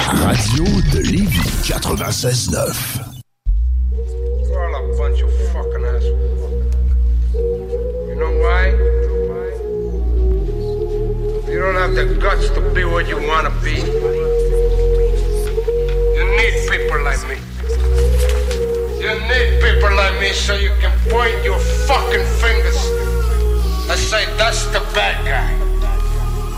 radio de Lévis 96.9. You're all a bunch of fucking assholes. You know why? You don't have the guts to be what you want to be. You need people like me. You need people like me so you can point your fucking fingers and say, that's the bad guy.